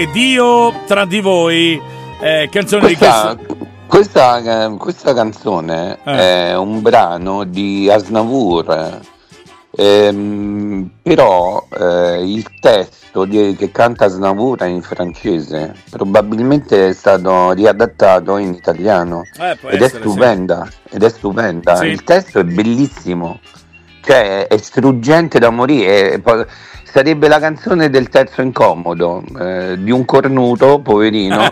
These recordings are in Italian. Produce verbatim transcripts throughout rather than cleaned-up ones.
Dio tra di voi, eh, canzone questa, di questo... questa, questa canzone eh. è un brano di Aznavour, ehm, però eh, il testo di, che canta Aznavour è in francese, probabilmente è stato riadattato in italiano, eh, può ed, essere, è stupenda, sì. ed è stupenda, sì. Il testo è bellissimo, cioè è struggente da morire. Sarebbe la canzone del terzo incomodo, eh, di un cornuto, poverino,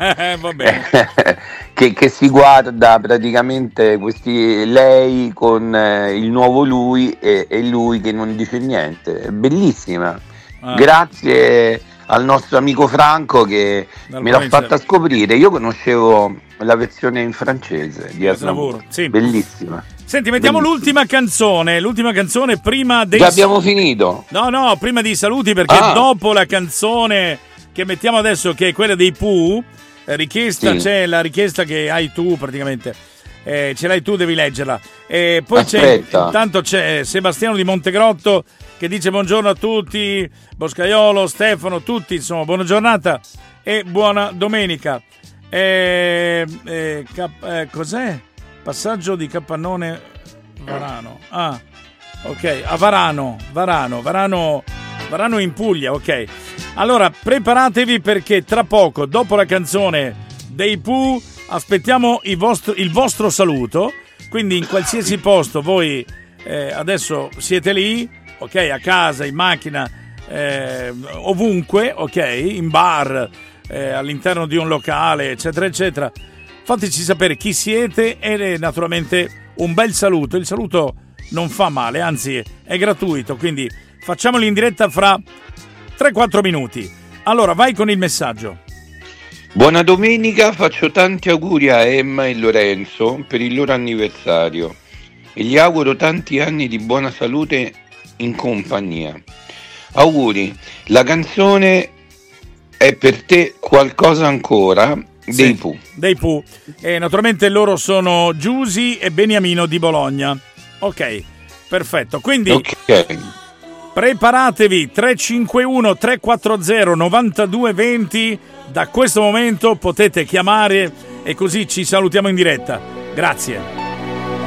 che, che si guarda praticamente questi, lei con eh, il nuovo lui e, e lui che non dice niente. È bellissima. Ah. Grazie al nostro amico Franco che Dal me l'ha fatta scoprire. Io conoscevo la versione in francese di Aznavour, sì. Bellissima. Senti, mettiamo Bellissimo. l'ultima canzone, l'ultima canzone prima dei... Già abbiamo finito? No, no, prima dei saluti, perché ah. dopo la canzone che mettiamo adesso, che è quella dei Pooh, richiesta, sì. c'è la richiesta che hai tu praticamente, eh, ce l'hai tu, devi leggerla. E poi Aspetta. c'è, intanto c'è Sebastiano di Montegrotto che dice buongiorno a tutti, Boscaiolo, Stefano, tutti, insomma, buona giornata e buona domenica. E, e, cap, eh, cos'è? Passaggio di Capannone Varano. Ah, ok, a Varano, Varano, Varano, Varano in Puglia, ok. Allora, preparatevi perché tra poco, dopo la canzone dei Pooh, aspettiamo il vostro, il vostro saluto. Quindi in qualsiasi posto voi eh, adesso siete lì, ok, a casa, in macchina, eh, ovunque, ok, in bar, eh, all'interno di un locale, eccetera, eccetera. Fateci sapere chi siete e naturalmente un bel saluto. Il saluto non fa male, anzi è gratuito, quindi facciamolo in diretta fra tre quattro minuti. Allora, vai con il messaggio. Buona domenica, faccio tanti auguri a Emma e Lorenzo per il loro anniversario e gli auguro tanti anni di buona salute in compagnia. Auguri. La canzone è per te Qualcosa ancora dei sì, Pooh. Dei Pooh. E naturalmente loro sono Giusy e Beniamino di Bologna. Ok, perfetto. Quindi okay. preparatevi, tre cinque uno tre quattro zero nove due due zero. Da questo momento potete chiamare e così ci salutiamo in diretta. Grazie.